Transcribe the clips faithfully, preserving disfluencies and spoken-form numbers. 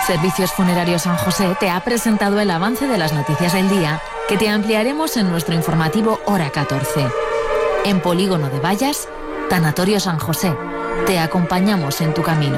Servicios Funerarios San José te ha presentado el avance de las noticias del día que te ampliaremos en nuestro informativo Hora catorce. En Polígono de Vallas, Tanatorio San José. Te acompañamos en tu camino.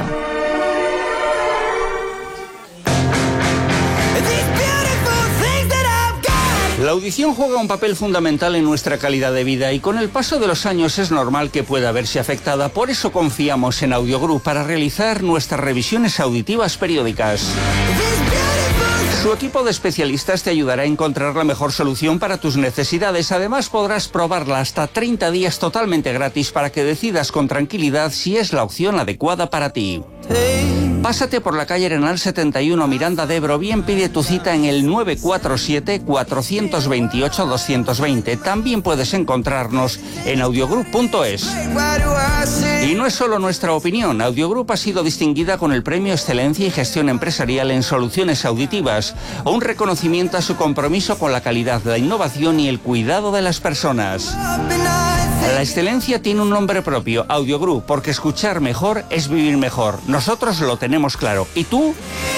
La audición juega un papel fundamental en nuestra calidad de vida y con el paso de los años es normal que pueda verse afectada. Por eso confiamos en Audiogroup para realizar nuestras revisiones auditivas periódicas. Su equipo de especialistas te ayudará a encontrar la mejor solución para tus necesidades. Además, podrás probarla hasta treinta días totalmente gratis para que decidas con tranquilidad si es la opción adecuada para ti. Pásate por la calle Arenal setenta y uno, Miranda de Ebro, bien pide tu cita en el nueve cuatro siete, cuatro dos ocho, dos dos cero. También puedes encontrarnos en audiogroup punto es. Y no es solo nuestra opinión, Audiogroup ha sido distinguida con el Premio Excelencia y Gestión Empresarial en Soluciones Auditivas, un reconocimiento a su compromiso con la calidad, la innovación y el cuidado de las personas. La excelencia tiene un nombre propio, Audiogroup, porque escuchar mejor es vivir mejor. Nosotros lo tenemos claro. ¿Y tú?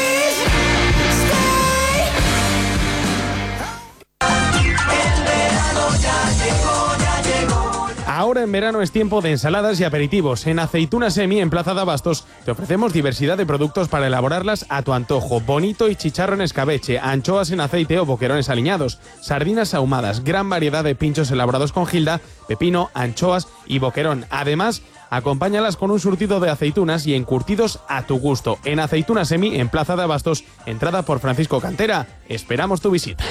Ahora en verano es tiempo de ensaladas y aperitivos. En Aceitunas Emi, en Plaza de Abastos, te ofrecemos diversidad de productos para elaborarlas a tu antojo. Bonito y chicharro en escabeche, anchoas en aceite o boquerones aliñados, sardinas ahumadas, gran variedad de pinchos elaborados con gilda, pepino, anchoas y boquerón. Además, acompáñalas con un surtido de aceitunas y encurtidos a tu gusto. En Aceitunas Emi, en Plaza de Abastos, entrada por Francisco Cantera. Esperamos tu visita.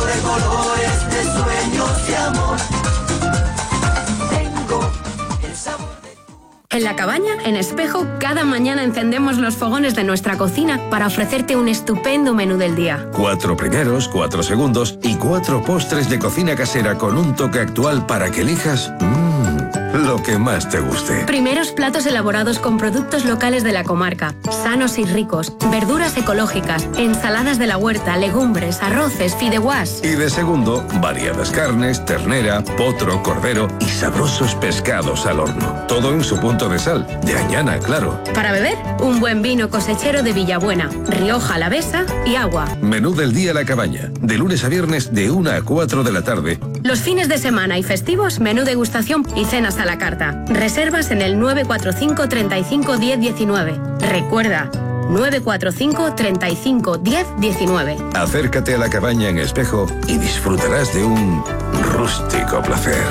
En La Cabaña, en Espejo, cada mañana encendemos los fogones de nuestra cocina para ofrecerte un estupendo menú del día. Cuatro primeros, cuatro segundos y cuatro postres de cocina casera con un toque actual para que elijas mmm, lo que más te guste. Primeros platos elaborados con productos locales de la comarca, sanos y ricos, verduras ecológicas, ensaladas de la huerta, legumbres, arroces, fideuás. Y de segundo, variadas carnes, ternera, potro, cordero y sabrosos pescados al horno. Todo en su punto de sal, de Añana, claro. Para beber, un buen vino cosechero de Villabuena, Rioja Alavesa y agua. Menú del día La Cabaña, de lunes a viernes de una a cuatro de la tarde. Los fines de semana y festivos, menú degustación y cenas a la carta. Reservas en el nueve cuatro cinco, treinta y cinco, diez, diecinueve. Recuerda, nueve cuatro cinco, treinta y cinco, diez, diecinueve. Acércate a La Cabaña en Espejo y disfrutarás de un rústico placer.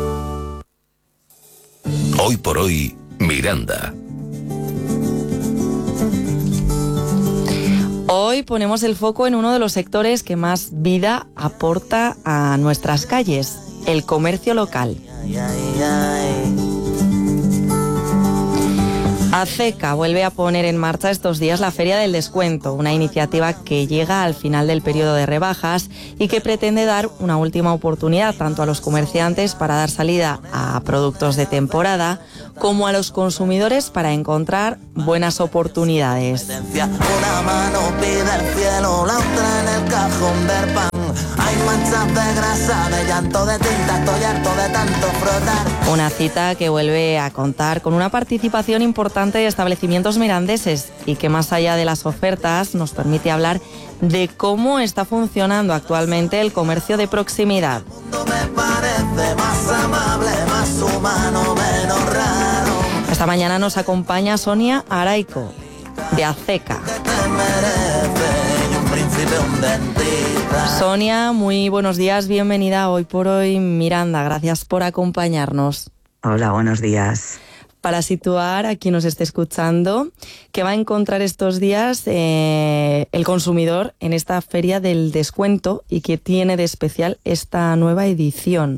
Hoy por hoy, Miranda. Hoy ponemos el foco en uno de los sectores que más vida aporta a nuestras calles, el comercio local. ACECA vuelve a poner en marcha estos días la Feria del Descuento, una iniciativa que llega al final del periodo de rebajas y que pretende dar una última oportunidad tanto a los comerciantes para dar salida a productos de temporada como a los consumidores para encontrar buenas oportunidades. Una mano pide el cielo, la otra en el cajón del pan. Hay manchas de grasa, de llanto, de tinta, estoy harto de tanto frotar. Una cita que vuelve a contar con una participación importante de establecimientos mirandeses y que más allá de las ofertas nos permite hablar de cómo está funcionando actualmente el comercio de proximidad. Me parece más amable, más humano, menos raro. Esta mañana nos acompaña Sonia Araico, de ACECA. Sonia, muy buenos días, bienvenida a Hoy por Hoy Miranda, gracias por acompañarnos. Hola, buenos días. Para situar a quien nos esté escuchando, ¿qué va a encontrar estos días eh, el consumidor en esta Feria del Descuento y qué tiene de especial esta nueva edición?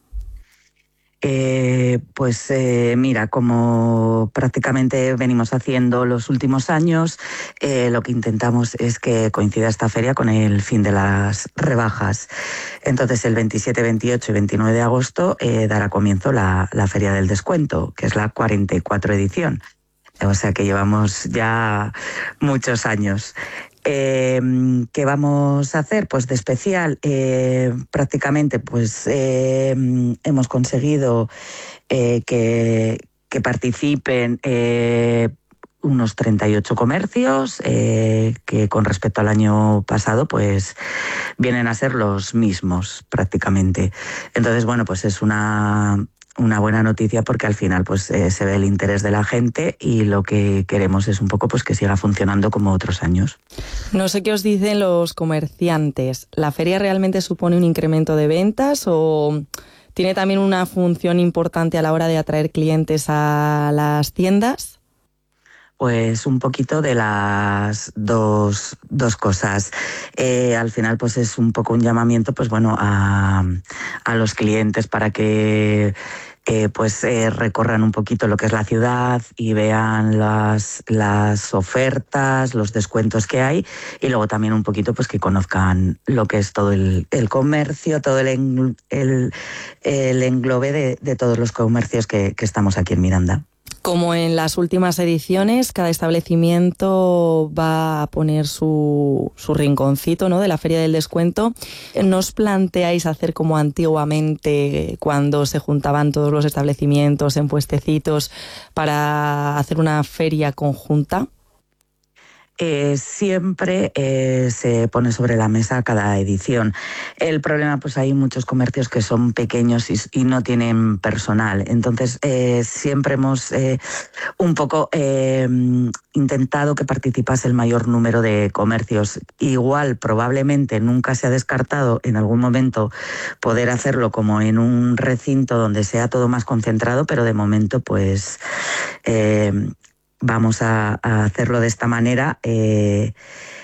Eh, pues eh, mira, como prácticamente venimos haciendo los últimos años, eh, lo que intentamos es que coincida esta feria con el fin de las rebajas. Entonces el veintisiete, veintiocho y veintinueve de agosto eh, dará comienzo la, la Feria del Descuento, que es la cuarenta y cuatro edición. O sea que llevamos ya muchos años. Eh, ¿Qué vamos a hacer? Pues de especial, eh, prácticamente pues eh, hemos conseguido eh, que, que participen eh, unos treinta y ocho comercios eh, que con respecto al año pasado pues vienen a ser los mismos prácticamente. Entonces, bueno, pues es una, una buena noticia porque al final pues eh, se ve el interés de la gente y lo que queremos es un poco pues que siga funcionando como otros años. No sé qué os dicen los comerciantes. ¿La feria realmente supone un incremento de ventas o tiene también una función importante a la hora de atraer clientes a las tiendas? Pues un poquito de las dos, dos cosas. Eh, al final pues es un poco un llamamiento pues bueno a, a los clientes para que eh, pues eh, recorran un poquito lo que es la ciudad y vean las, las ofertas, los descuentos que hay y luego también un poquito pues que conozcan lo que es todo el, el comercio, todo el, engl, el, el englobe de, de todos los comercios que, que estamos aquí en Miranda. Como en las últimas ediciones, cada establecimiento va a poner su, su rinconcito, ¿no?, de la Feria del Descuento. ¿No os planteáis hacer como antiguamente, cuando se juntaban todos los establecimientos en puestecitos para hacer una feria conjunta? Eh, siempre eh, se pone sobre la mesa cada edición. El problema, pues hay muchos comercios que son pequeños y, y no tienen personal. Entonces, eh, siempre hemos eh, un poco eh, intentado que participase el mayor número de comercios. Igual, probablemente, nunca se ha descartado en algún momento poder hacerlo como en un recinto donde sea todo más concentrado, pero de momento, pues... Eh, Vamos a, a hacerlo de esta manera eh,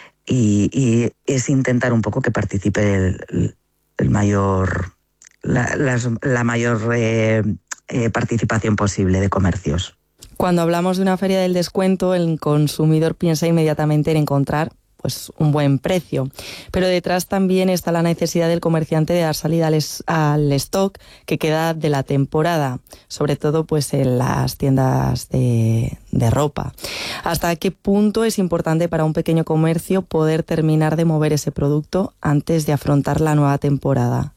y, y es intentar un poco que participe el, el mayor, la, las, la mayor eh, eh, participación posible de comercios. Cuando hablamos de una feria del descuento, el consumidor piensa inmediatamente en encontrar pues un buen precio, pero detrás también está la necesidad del comerciante de dar salida al, al stock que queda de la temporada, sobre todo pues en las tiendas de, de ropa. ¿Hasta qué punto es importante para un pequeño comercio poder terminar de mover ese producto antes de afrontar la nueva temporada?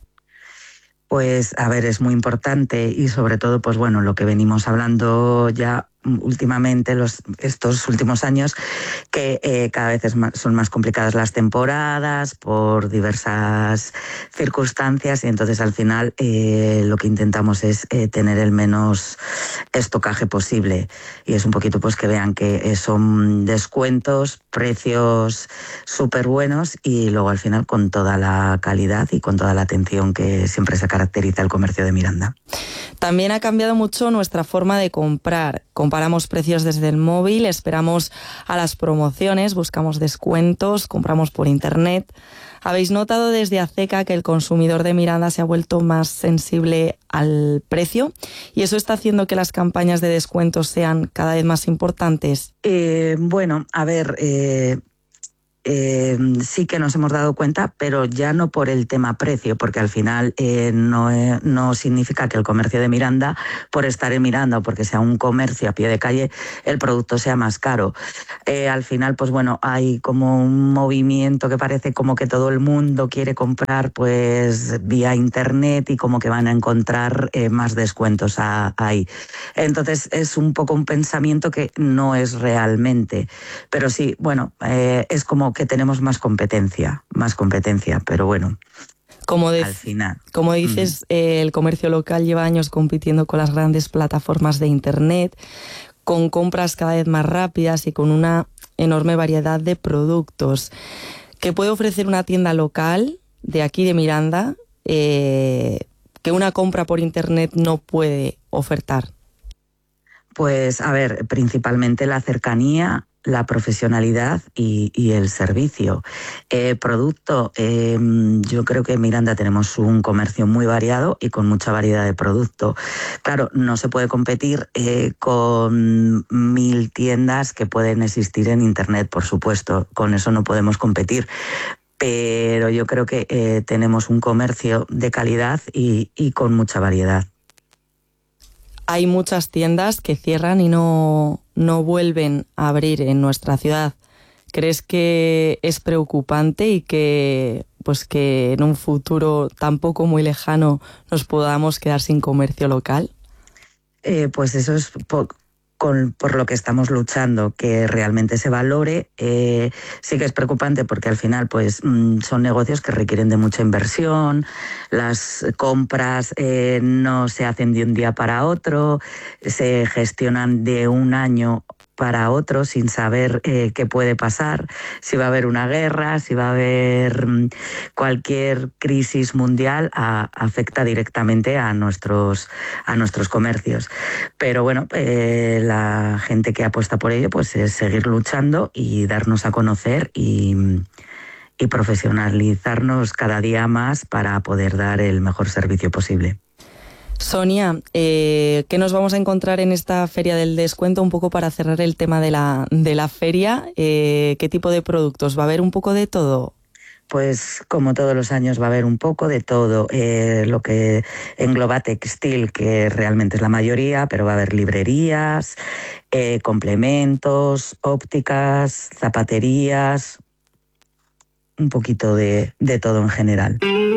Pues a ver, es muy importante y sobre todo pues bueno, lo que venimos hablando ya últimamente los estos últimos años, que eh, cada vez es más, son más complicadas las temporadas por diversas circunstancias y entonces al final eh, lo que intentamos es eh, tener el menos estocaje posible y es un poquito pues que vean que eh, son descuentos, precios súper buenos y luego al final con toda la calidad y con toda la atención que siempre se caracteriza el comercio de Miranda. También ha cambiado mucho nuestra forma de comprar. Comparamos precios desde el móvil, esperamos a las promociones, buscamos descuentos, compramos por internet. ¿Habéis notado desde ACECA que el consumidor de Miranda se ha vuelto más sensible al precio? ¿Y eso está haciendo que las campañas de descuentos sean cada vez más importantes? Eh, bueno, a ver... Eh... Eh, sí que nos hemos dado cuenta, pero ya no por el tema precio, porque al final eh, no, eh, no significa que el comercio de Miranda, por estar en Miranda o porque sea un comercio a pie de calle, el producto sea más caro. Eh, al final, pues bueno, hay como un movimiento que parece como que todo el mundo quiere comprar pues vía internet y como que van a encontrar eh, más descuentos a, ahí. Entonces es un poco un pensamiento que no es realmente, pero sí, bueno, eh, es como que tenemos más competencia, más competencia, pero bueno, como de, al final. Como dices, mm. eh, el comercio local lleva años compitiendo con las grandes plataformas de internet, con compras cada vez más rápidas y con una enorme variedad de productos. ¿Qué puede ofrecer una tienda local de aquí de Miranda eh, que una compra por internet no puede ofertar? Pues a ver, principalmente la cercanía, la profesionalidad y, y el servicio. Eh, producto, eh, yo creo que en Miranda tenemos un comercio muy variado y con mucha variedad de producto. Claro, no se puede competir eh, con mil tiendas que pueden existir en internet, por supuesto. Con eso no podemos competir. Pero yo creo que eh, tenemos un comercio de calidad y, y con mucha variedad. Hay muchas tiendas que cierran y no, no vuelven a abrir en nuestra ciudad. ¿Crees que es preocupante y que, pues que en un futuro tampoco muy lejano nos podamos quedar sin comercio local? Eh, pues eso es... Po- con, por lo que estamos luchando, que realmente se valore. Eh, sí que es preocupante porque al final pues mm, son negocios que requieren de mucha inversión, las compras eh, no se hacen de un día para otro, se gestionan de un año para otro sin saber eh, qué puede pasar, si va a haber una guerra, si va a haber mm, cualquier crisis mundial, a, afecta directamente a nuestros, a nuestros comercios. Pero bueno, eh, la gente que apuesta por ello pues es seguir luchando y darnos a conocer y, y profesionalizarnos cada día más para poder dar el mejor servicio posible. Sonia, eh, ¿qué nos vamos a encontrar en esta Feria del Descuento? Un poco para cerrar el tema de la, de la feria, eh, ¿qué tipo de productos? ¿Va a haber un poco de todo? Pues como todos los años va a haber un poco de todo, eh, lo que engloba textil, que realmente es la mayoría, pero va a haber librerías, eh, complementos, ópticas, zapaterías, un poquito de, de todo en general.